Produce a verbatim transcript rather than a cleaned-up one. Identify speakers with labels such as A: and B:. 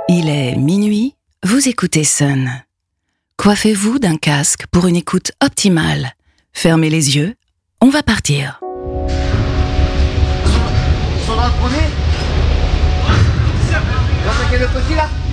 A: Il est minuit, vous écoutez Sun. Coiffez-vous d'un casque pour une écoute optimale. Fermez les yeux, on va partir.
B: Sur le premier. Vous attaquez le petit là.